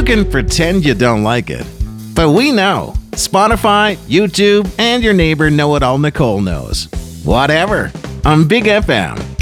can pretend you don't like it. But we know. Spotify, YouTube, and your neighbor know-it-all Nicole knows. Whatever. On Big FM